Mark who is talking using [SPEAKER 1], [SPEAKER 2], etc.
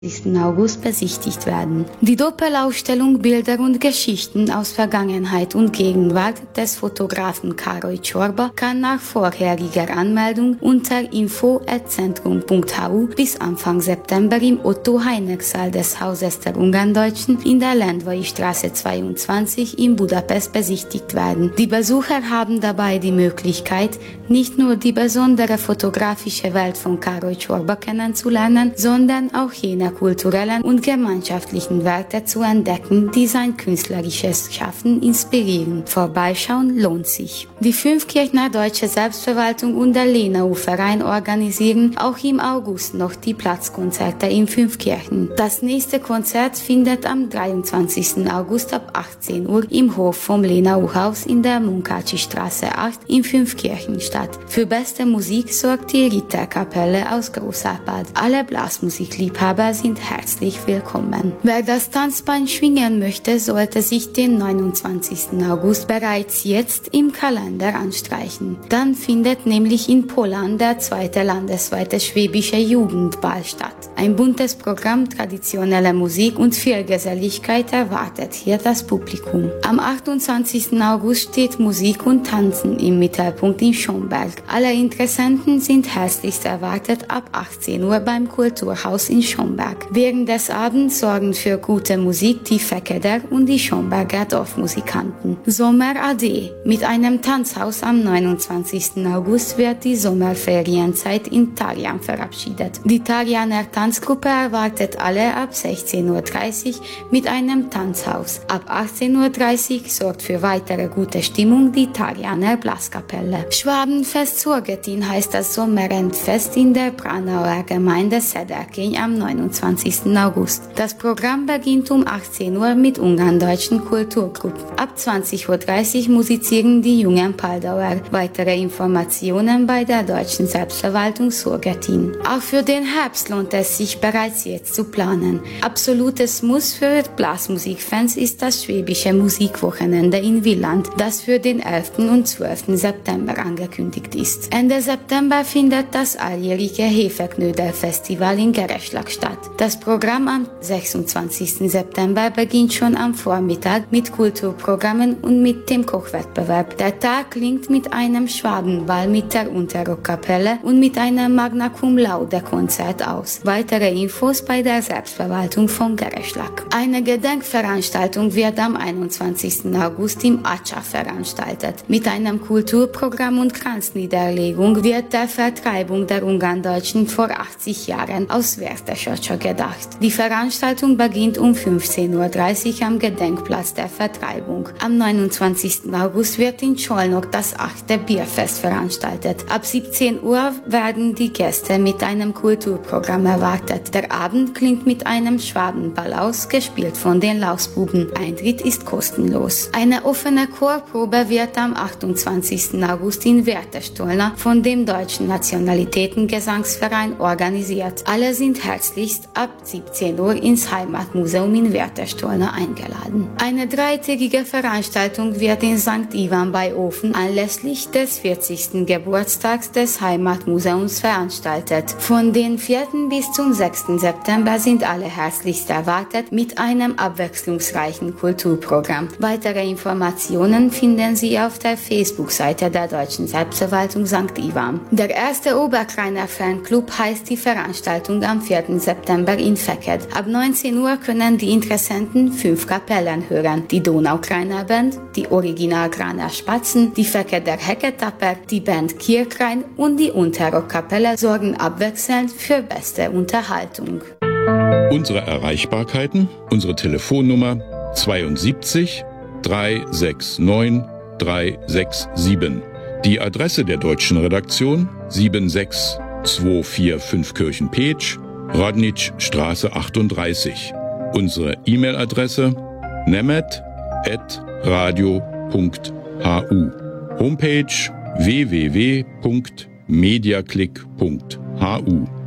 [SPEAKER 1] August besichtigt werden. Die Doppelausstellung Bilder und Geschichten aus Vergangenheit und Gegenwart des Fotografen Károly Csorba kann nach vorheriger Anmeldung unter info@centrum.hu bis Anfang September im Otto-Heineck-Saal des Hauses der Ungarndeutschen in der Lendvai Straße 22 in Budapest besichtigt werden. Die Besucher haben dabei die Möglichkeit, nicht nur die besondere fotografische Welt von Károly Csorba kennenzulernen, sondern auch jene kulturellen und gemeinschaftlichen Werte zu entdecken, die sein künstlerisches Schaffen inspirieren. Vorbeischauen lohnt sich. Die Fünfkirchner Deutsche Selbstverwaltung und der Lenau-Verein organisieren auch im August noch die Platzkonzerte in Fünfkirchen. Das nächste Konzert findet am 23. August ab 18 Uhr im Hof vom Lenau-Haus in der Munkácsy-Straße 8 in Fünfkirchen statt. Für beste Musik sorgt die Ritterkapelle aus Großarpad. Alle Blasmusikliebhaber sind herzlich willkommen. Wer das Tanzbein schwingen möchte, sollte sich den 29. August bereits jetzt im Kalender anstreichen. Dann findet nämlich in Polan der zweite landesweite schwäbische Jugendball statt. Ein buntes Programm, traditionelle Musik und viel Geselligkeit erwartet hier das Publikum. Am 28. August steht Musik und Tanzen im Mittelpunkt in Schomberg. Alle Interessenten sind herzlichst erwartet ab 18 Uhr beim Kulturhaus in Schomberg. Während des Abends sorgen für gute Musik die Fekeder und die Schomberger Dorfmusikanten. Sommer AD. Mit einem Tanzhaus am 29. August wird die Sommerferienzeit in Tarjan verabschiedet. Die Tarjaner Tanzgruppe erwartet alle ab 16:30 Uhr mit einem Tanzhaus. Ab 18:30 Uhr sorgt für weitere gute Stimmung die Tarjaner Blaskapelle. Schwabenfest Surgetin heißt das Sommerendfest in der Branauer Gemeinde Sederkény am 29. August. Das Programm beginnt um 18 Uhr mit ungarndeutschen Kulturgruppen. Ab 20:30 Uhr musizieren die jungen Paldauer. Weitere Informationen bei der Deutschen Selbstverwaltung Surgetin. Auch für den Herbst lohnt es sich bereits jetzt zu planen. Absolutes Muss für Blasmusikfans ist das Schwäbische Musikwochenende in Wieland, das für den 11. und 12. September angekündigt ist. Ende September findet das alljährliche Hefeknödel-Festival in Gereschlag statt. Das Programm am 26. September beginnt schon am Vormittag mit Kulturprogrammen und mit dem Kochwettbewerb. Der Tag klingt mit einem Schwabenball mit der Unterrockkapelle und mit einem Magna Cum Laude Konzert aus. Weitere Infos bei der Selbstverwaltung von Gereschlag. Eine Gedenkveranstaltung wird am 21. August im Acsa veranstaltet. Mit einem Kulturprogramm und Kranzniederlegung wird der Vertreibung der Ungarndeutschen vor 80 Jahren aus Vértes gedacht. Die Veranstaltung beginnt um 15:30 Uhr am Gedenkplatz der Vertreibung. Am 29. August wird in Szolnok das 8. Bierfest veranstaltet. Ab 17 Uhr werden die Gäste mit einem Kulturprogramm erwartet. Der Abend klingt mit einem Schwabenball aus, gespielt von den Lausbuben. Eintritt ist kostenlos. Eine offene Chorprobe wird am 28. August in Vértes von dem Deutschen Nationalitätengesangsverein organisiert. Alle sind herzlichst ab 17 Uhr ins Heimatmuseum in Vértes eingeladen. Eine dreitägige Veranstaltung wird in St. Ivan bei Ofen anlässlich des 40. Geburtstags des Heimatmuseums veranstaltet. Von den 4. bis zum 6. September sind alle herzlichst erwartet mit einem abwechslungsreichen Kulturprogramm. Weitere Informationen finden Sie auf der Facebook-Seite der Deutschen Selbstverwaltung St. Ivan. Der erste Oberkreiner Fanclub heißt die Veranstaltung am 4. September in Feked. Ab 19 Uhr können die Interessenten 5 Kapellen hören. Die Donaukreiner Band, die Originalkraner Spatzen, die Fekeder Heketapper, die Band Kirkrein und die Unterrockkapelle sorgen abwechselnd für beste Unterhaltung.
[SPEAKER 2] Unsere Erreichbarkeiten, unsere Telefonnummer 72 369 367. Die Adresse der deutschen Redaktion 76245 Kirchen-Petsch, Rodnitschstraße 38. Unsere E-Mail-Adresse nemet@radio.hu. Homepage www.mediaclick.hu.